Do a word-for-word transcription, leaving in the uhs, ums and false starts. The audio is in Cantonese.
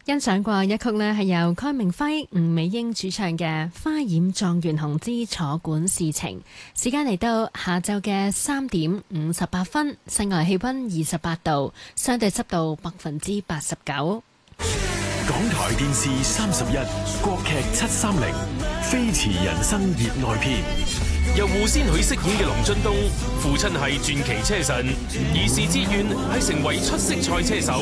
欣賞過一曲呢係由蓋明輝、吳美英主唱嘅《花染狀元紅之楚館事情》。時間嚟到下晝嘅三點五十八分，室外氣溫二十八度，相對濕度百分之八十九。 港台電視三十一，國劇七三零，《飛馳人生熱愛篇》。 由胡先煦飾演嘅龍津東，父親係傳奇車神，兒時志願係成為出色賽車手。